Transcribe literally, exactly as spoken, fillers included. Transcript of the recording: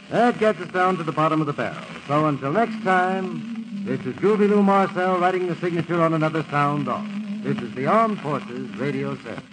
That gets us down to the bottom of the barrel. So until next time, this is Groovy Lou Marcel writing the signature on another sound off. This is the Armed Forces Radio Service.